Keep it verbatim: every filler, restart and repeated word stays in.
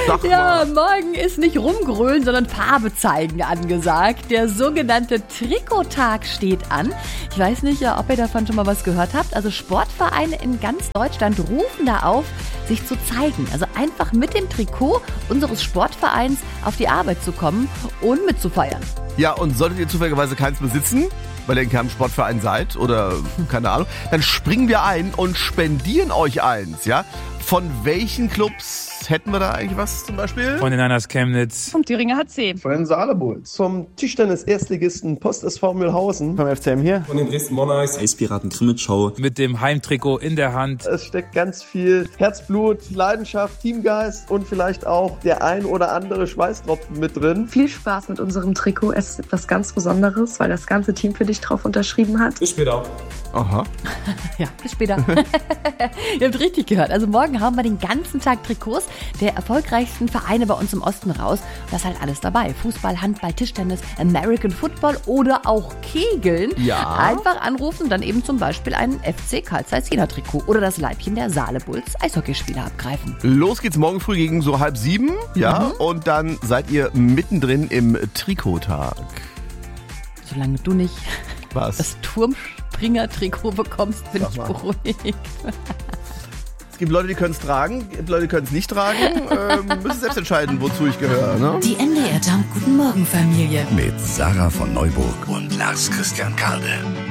Sag Ja, mal. morgen ist nicht rumgrölen, sondern Farbe zeigen angesagt. Der sogenannte Trikottag steht an. Ich weiß nicht, ob ihr davon schon mal was gehört habt. Also Sportvereine in ganz Deutschland rufen da auf, sich zu zeigen. Also einfach mit dem Trikot unseres Sportvereins auf die Arbeit zu kommen und mitzufeiern. Ja, und solltet ihr zufälligerweise keins besitzen, weil ihr in keinem Sportverein seid oder keine Ahnung, dann springen wir ein und spendieren euch eins, ja? Von welchen Clubs hätten wir da eigentlich was zum Beispiel? Von den Niners Chemnitz. Vom Thüringer H C. Von den Saale-Bulls. Vom Tischtennis-Erstligisten Post S V Mühlhausen. Vom F C M hier. Von den Dresden Monarchs. Eispiraten Krimitschau. Mit dem Heimtrikot in der Hand. Es steckt ganz viel Herzblut, Leidenschaft, Teamgeist und vielleicht auch der ein oder andere Schweißtropfen mit drin. Viel Spaß mit unserem Trikot. Es ist etwas ganz Besonderes, weil das ganze Team für dich drauf unterschrieben hat. Bis später. Aha. Ja, bis später. Ihr habt richtig gehört. Also morgen haben wir den ganzen Tag Trikots der erfolgreichsten Vereine bei uns im Osten raus. Und das ist halt alles dabei. Fußball, Handball, Tischtennis, American Football oder auch Kegeln. Ja. Einfach anrufen, dann eben zum Beispiel ein F C Carl Zeiss Jena Trikot oder das Leibchen der Saale-Bulls Eishockeyspieler abgreifen. Los geht's morgen früh gegen so halb sieben, ja? Mhm. Und dann seid ihr mittendrin im Trikottag. Solange du nicht Was? das Turmspringer-Trikot bekommst, bin Sag ich mal. beruhigt. Es gibt Leute, die können es tragen, es gibt Leute, die können es nicht tragen. ähm, müssen selbst entscheiden, wozu ich gehöre, ne? Die N D R Jump Guten Morgen Familie. Mit Sarah von Neuburg und Lars Christian Kade.